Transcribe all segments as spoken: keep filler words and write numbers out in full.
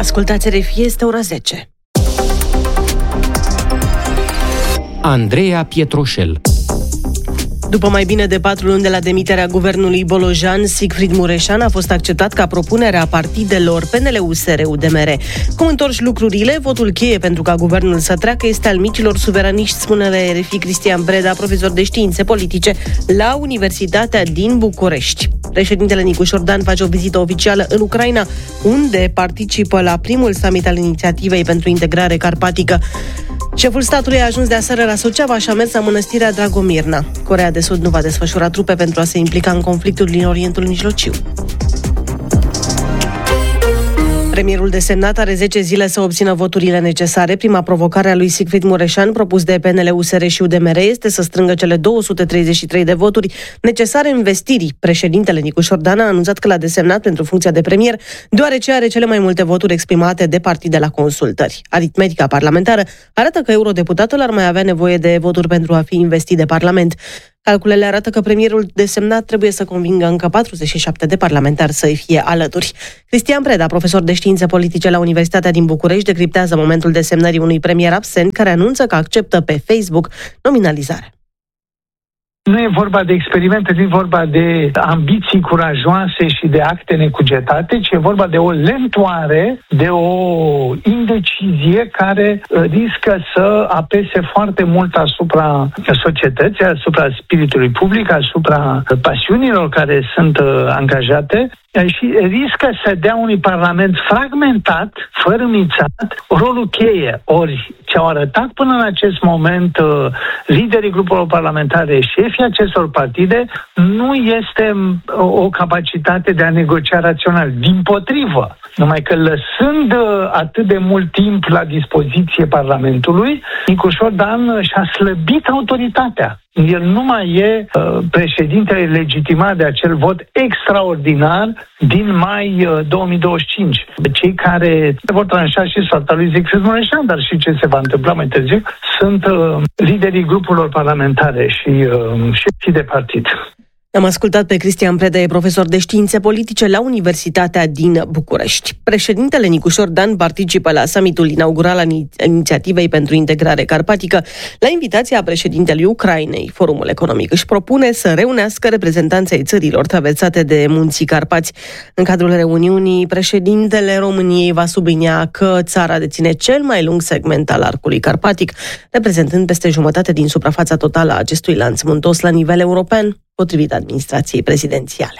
Ascultați R F I, este ora zece. Andreea Pietroșel. După mai bine de patru luni de la demiterea guvernului Bolojan, Sigfrid Mureșan a fost acceptat ca propunerea partidelor P N L, U S R, U D M R. Cum întorci lucrurile, votul cheie pentru ca guvernul să treacă este al micilor suveraniști, spune la R F I Cristian Preda, profesor de științe politice la Universitatea din București. Președintele Nicu Șordan face o vizită oficială în Ucraina, unde participă la primul summit al inițiativei pentru integrare carpatică. Șeful statului a ajuns de aseară la Suceava și a mers la mănăstirea Dragomirna. Coreea de Sud nu va desfășura trupe pentru a se implica în conflictul din Orientul Mijlociu. Premierul desemnat are zece zile să obțină voturile necesare. Prima provocare a lui Sigfrid Mureșan, propus de P N L, U S R și U D M R, este să strângă cele două sute treizeci și trei de voturi necesare investirii. Președintele Nicu Șordan a anunțat că l-a desemnat pentru funcția de premier, deoarece are cele mai multe voturi exprimate de partide la consultări. Aritmetica parlamentară arată că eurodeputatul ar mai avea nevoie de voturi pentru a fi investit de Parlament. Calculele arată că premierul desemnat trebuie să convingă încă patruzeci și șapte de parlamentari să-i fie alături. Cristian Preda, profesor de științe politice la Universitatea din București, decriptează momentul desemnării unui premier absent care anunță că acceptă pe Facebook nominalizarea. Nu e vorba de experimente, nu e vorba de ambiții curajoase și de acte necugetate, ci e vorba de o lentoare, de o indecizie care riscă să apese foarte mult asupra societății, asupra spiritului public, asupra pasiunilor care sunt angajate și riscă să dea unui parlament fragmentat, fărâmițat, rolul cheie. Ori ce au arătat până în acest moment liderii grupurilor parlamentare, șefii acestor partide, nu este o capacitate de a negocia rațional. Dimpotrivă, numai că lăsând atât de mult timp la dispoziție Parlamentului, Nicu Șordan și-a slăbit autoritatea. El nu mai e uh, președintele legitimat de acel vot extraordinar din mai uh, două mii douăzeci și cinci. Cei care vor tranșa și soarta lui Sigfrid Mureșan, dar și ce se va întâmpla mai târziu, sunt uh, liderii grupurilor parlamentare și uh, șefii de partid. Am ascultat pe Cristian Preda, e profesor de științe politice la Universitatea din București. Președintele Nicu Șordan participă la summitul inaugural al inițiativei pentru integrare carpatică la invitația președintelui Ucrainei. Forumul economic își propune să reunească reprezentanții ai țărilor traversate de munții Carpați. În cadrul reuniunii, președintele României va sublinia că țara deține cel mai lung segment al arcului carpatic, reprezentând peste jumătate din suprafața totală a acestui lanț muntos la nivel european, potrivit administrației prezidențiale.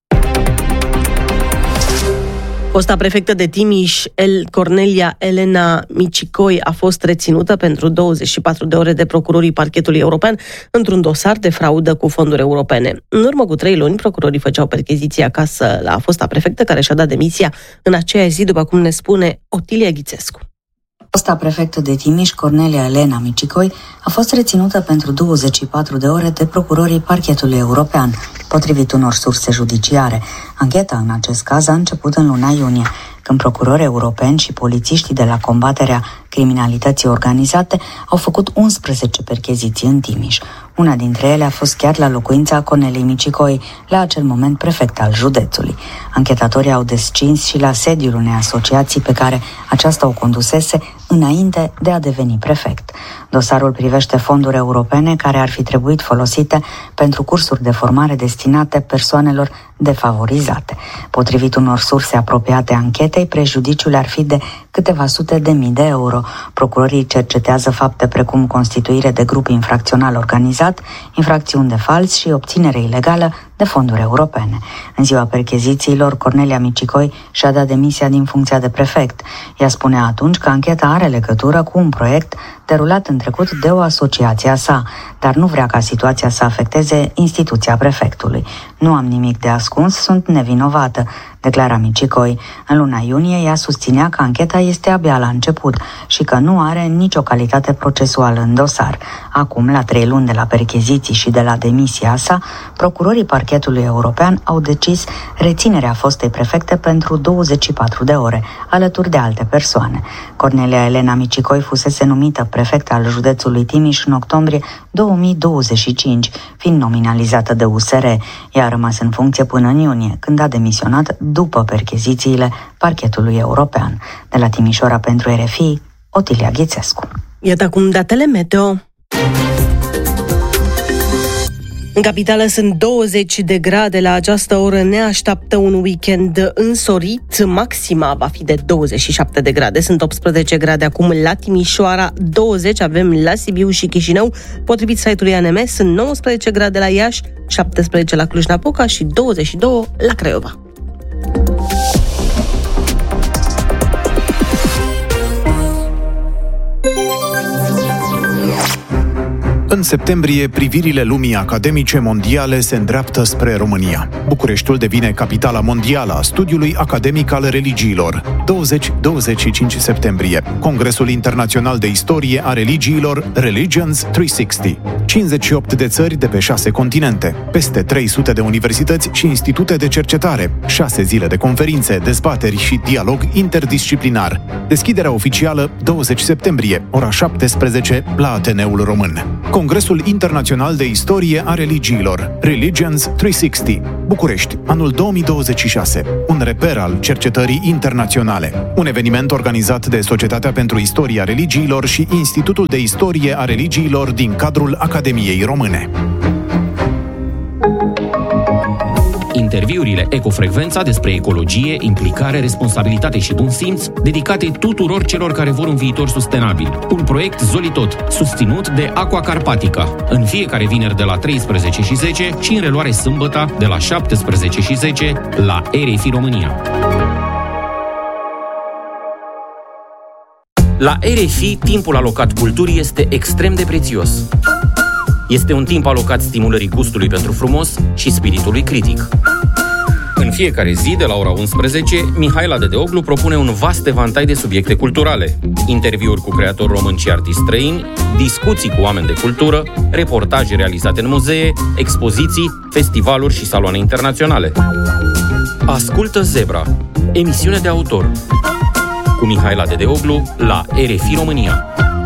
Fosta prefectă de Timiș, El Cornelia Elena Micicoi, a fost reținută pentru douăzeci și patru de ore de procurorii Parchetului European într-un dosar de fraudă cu fonduri europene. În urmă cu trei luni, procurorii făceau percheziții acasă la fosta prefectă, care și-a dat demisia în aceeași zi, după cum ne spune Otilia Ghițescu. Fosta prefectă de Timiș, Cornelia Elena Micicoi, a fost reținută pentru douăzeci și patru de ore de procurorii Parchetului European, potrivit unor surse judiciare. Ancheta în acest caz a început în luna iunie, când procurori europeni și polițiștii de la combaterea criminalității organizate au făcut unsprezece percheziții în Timiș. Una dintre ele a fost chiar la locuința Corneliei Micicoi, la acel moment prefect al județului. Anchetatorii au descins și la sediul unei asociații pe care aceasta o condusese înainte de a deveni prefect. Dosarul privește fonduri europene care ar fi trebuit folosite pentru cursuri de formare destinate persoanelor defavorizate. Potrivit unor surse apropiate anchetei, prejudiciul ar fi de câteva sute de mii de euro. Procurorii cercetează fapte precum constituire de grup infracțional organizat, infracțiuni de fals și obținere ilegală de fonduri europene. În ziua perchezițiilor, Cornelia Micicoi și-a dat demisia din funcția de prefect. Ea spunea atunci că ancheta are legătură cu un proiect derulat în trecut de o asociație a sa, dar nu vrea ca situația să afecteze instituția prefectului. Nu am nimic de ascuns, sunt nevinovată, declara Micicoi. În luna iunie, ea susținea că ancheta este abia la început și că nu are nicio calitate procesuală în dosar. Acum, la trei luni de la percheziții și de la demisia sa, procurorii Parchetului European au decis reținerea fostei prefecte pentru douăzeci și patru de ore, alături de alte persoane. Cornelia Elena Micicoi fusese numită prefect al județului Timiș în octombrie două mii douăzeci și cinci, fiind nominalizată de U S R. Ea a rămas în funcție până în iunie, când a demisionat după perchezițiile parchetului european. De la Timișoara pentru R F I, Otilia Ghițescu. Iată acum datele meteo. În capitală sunt douăzeci de grade, la această oră ne așteaptă un weekend însorit, maxima va fi de douăzeci și șapte de grade, sunt optsprezece grade acum la Timișoara, douăzeci avem la Sibiu și Chișinău, potrivit site-ului A N M sunt nouăsprezece grade la Iași, șaptesprezece la Cluj-Napoca și douăzeci și doi la Craiova. În septembrie, privirile lumii academice mondiale se îndreaptă spre România. Bucureștiul devine capitala mondială a studiului academic al religiilor. douăzeci douăzeci și cinci septembrie. Congresul Internațional de Istorie a Religiilor, Religions trei sixty. cincizeci și opt de țări de pe șase continente, peste trei sute de universități și institute de cercetare, șase zile de conferințe, dezbateri și dialog interdisciplinar. Deschiderea oficială douăzeci septembrie, ora șaptesprezece, la Ateneul Român. Congresul Internațional de Istorie a Religiilor, Religions trei sixty, București, anul două mii douăzeci și șase, un reper al cercetării internaționale. Un eveniment organizat de Societatea pentru Istoria Religiilor și Institutul de Istorie a Religiilor din cadrul Academiei Române. Interviurile Ecofrecvența despre ecologie, implicare, responsabilitate și bun simț, dedicate tuturor celor care vor un viitor sustenabil. Un proiect Zolitot, susținut de Aqua Carpatica. În fiecare vineri de la treisprezece și zece și în reluare sâmbătă de la șaptesprezece și zece la R F I România. La R F I, timpul alocat culturii este extrem de prețios. Este un timp alocat stimulării gustului pentru frumos și spiritului critic. În fiecare zi, de la ora unsprezece, Mihaela Dedeoglu propune un vast evantai de subiecte culturale. Interviuri cu creatori români și artiști străini, discuții cu oameni de cultură, reportaje realizate în muzee, expoziții, festivaluri și saloane internaționale. Ascultă Zebra, emisiune de autor, cu Mihaela Dedeoglu la R F I România.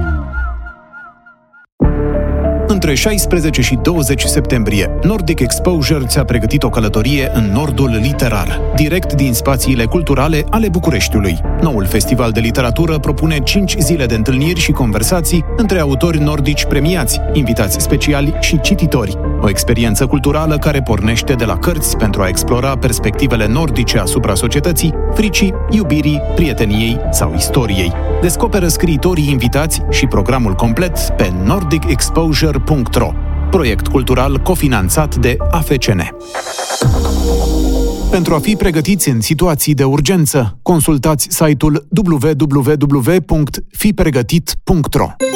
Între șaisprezece și douăzeci septembrie, Nordic Exposure ți-a pregătit o călătorie în nordul literar, direct din spațiile culturale ale Bucureștiului. Noul festival de literatură propune cinci zile de întâlniri și conversații între autori nordici premiați, invitați speciali și cititori. O experiență culturală care pornește de la cărți pentru a explora perspectivele nordice asupra societății, fricii, iubirii, prieteniei sau istoriei. Descoperă scriitorii invitați și programul complet pe nordic exposure punct ro, proiect cultural cofinanțat de A F C N. Pentru a fi pregătiți în situații de urgență, consultați site-ul w w w punct fi pregătit punct ro.